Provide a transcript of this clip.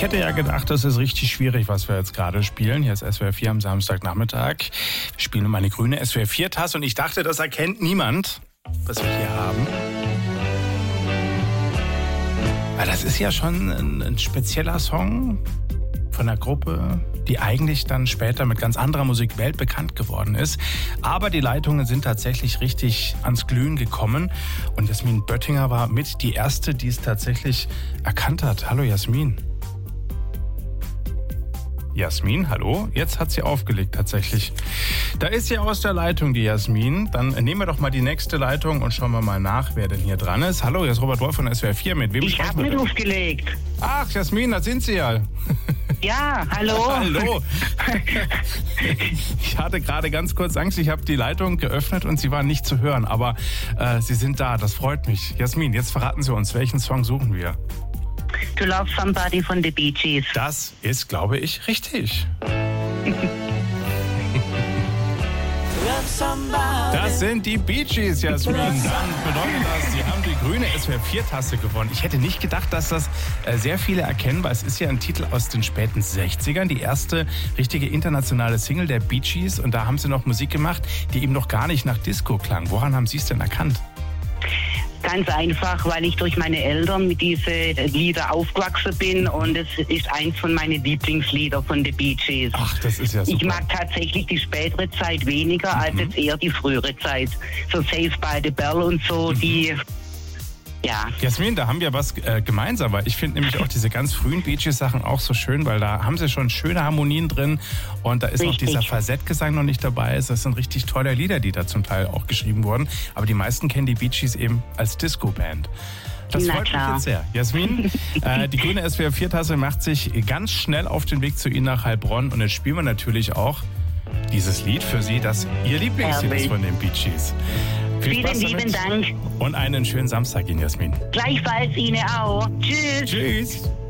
hätte ja gedacht, das ist richtig schwierig, was wir jetzt gerade spielen. Hier ist SWR 4 am Samstagnachmittag. Wir spielen um eine grüne SWR 4-Tasse und ich dachte, das erkennt niemand, was wir hier haben. Weil das ist ja schon ein spezieller Song von einer Gruppe, die eigentlich dann später mit ganz anderer Musik weltbekannt geworden ist. Aber die Leitungen sind tatsächlich richtig ans Glühen gekommen. Und Jasmin Böttinger war mit die Erste, die es tatsächlich erkannt hat. Hallo Jasmin. Jasmin, hallo? Jetzt hat sie aufgelegt tatsächlich. Da ist sie aus der Leitung, die Jasmin. Dann nehmen wir doch mal die nächste Leitung und schauen wir mal nach, wer denn hier dran ist. Hallo, hier ist Robert Wolf von SWR 4. Mit wem ich habe nicht aufgelegt. Ach, Jasmin, da sind Sie ja. Ja, hallo. Hallo. Ich hatte gerade ganz kurz Angst, ich habe die Leitung geöffnet und Sie waren nicht zu hören. Aber Sie sind da, das freut mich. Jasmin, jetzt verraten Sie uns, welchen Song suchen wir? To Love Somebody von The Bee Gees. Das ist, glaube ich, richtig. Das sind die Bee Gees, Jasmin. Dann bedeutet das, Sie haben die grüne SWR 4-Tasse gewonnen. Ich hätte nicht gedacht, dass das sehr viele erkennen, weil es ist ja ein Titel aus den späten 60ern. Die erste richtige internationale Single der Bee Gees. Und da haben Sie noch Musik gemacht, die eben noch gar nicht nach Disco klang. Woran haben Sie es denn erkannt? Ganz einfach, weil ich durch meine Eltern mit diesen Liedern aufgewachsen bin und es ist eins von meinen Lieblingslieder von The Bee Gees. Ach, das ist ja super. Ich mag tatsächlich die spätere Zeit weniger als jetzt eher die frühere Zeit. So Saved by the Bell und so, die... Ja. Jasmin, da haben wir was gemeinsam, weil ich finde nämlich auch diese ganz frühen Bee Gees Sachen auch so schön, weil da haben sie schon schöne Harmonien drin und da ist richtig. Noch dieser Falsettgesang noch nicht dabei. Das sind richtig tolle Lieder, die da zum Teil auch geschrieben wurden. Aber die meisten kennen die Bee Gees eben als Disco-Band. Das freut mich jetzt sehr. Jasmin, die grüne SWR 4-Tasse macht sich ganz schnell auf den Weg zu Ihnen nach Heilbronn und jetzt spielen wir natürlich auch dieses Lied für Sie, das Ihr Lieblingslied ist von den Bee Gees. Vielen lieben Dank. Und einen schönen Samstag Ihnen, Jasmin. Gleichfalls Ihnen auch. Tschüss. Tschüss.